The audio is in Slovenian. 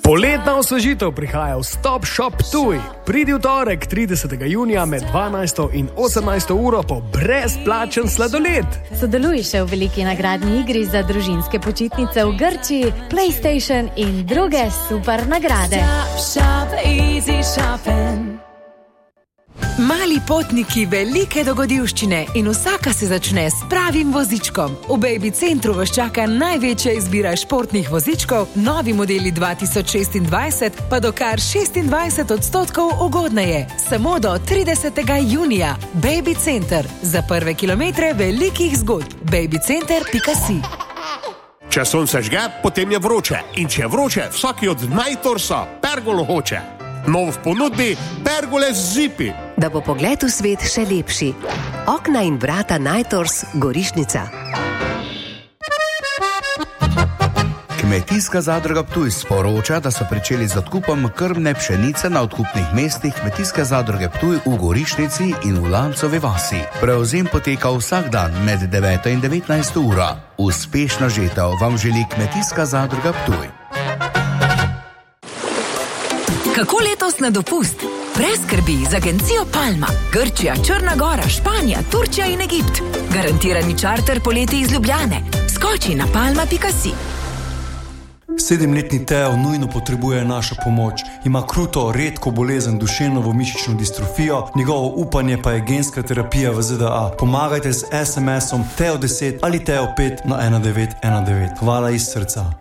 Poletna osvežitev prihaja v Stop Shop Ptuj. Pridi v torek 30. junija med 12. in 18. uro po brezplačen sladoled. Sodeluj še v veliki nagradni igri za družinske počitnice v Grčiji, PlayStation in druge super nagrade. Stop Shop, easy shopping. Mali potniki, velike dogodivščine in vsaka se začne s pravim vozičkom. V Baby Centru vas čaka največja izbira športnih vozičkov, novi modeli 2026 pa do kar 26% ugodneje. Samo do 30. junija. Baby Center. Za prve kilometre velikih zgodb. babycenter.si. Če sonce žge, potem je vroče. In če je vroče, vsaki od Nightorsa pergolo hoče. Nov v ponudbi pergole z zipi. Da bo pogled v svet še lepši. Okna in vrata Nightors, Gorišnica. Kmetijska zadruga Ptuj sporoča, da so pričeli z odkupom krmne pšenice na odkupnih mestih Kmetijske zadruge Ptuj v Gorišnici in v Lancovi vasi. Prevzem poteka vsak dan med 9 in 19 uro. Uspešno žetev vam želi Kmetijska zadruga Ptuj. Kako letos na dopust? Brez skrbi z agencijo Palma. Grčija, Črna Gora, Španija, Turčija in Egipt. Garantirani čarter poleti iz Ljubljane. Skoči na palma.si. 7-letni Teo nujno potrebuje našo pomoč. Ima kruto, redko bolezen duševno mišično distrofijo, njegovo upanje pa je genska terapija v ZDA. Pomagajte z SMS-om Teo10 ali Teo5 na 1919. Hvala iz srca.